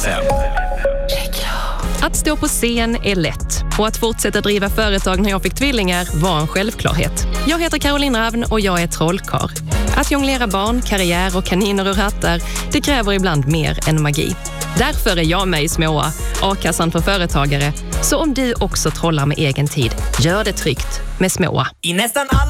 FM. Att stå på scen är lätt och att fortsätta driva företag när jag fick tvillingar var en självklarhet. Jag heter Caroline Ravn och jag är trollkarl. Att jonglera barn, karriär och kaniner ur hattar, det kräver ibland mer än magi. Därför är jag med i Småa, A-kassan för företagare. Så om du också trollar med egen tid, gör det tryggt med Småa. I nästan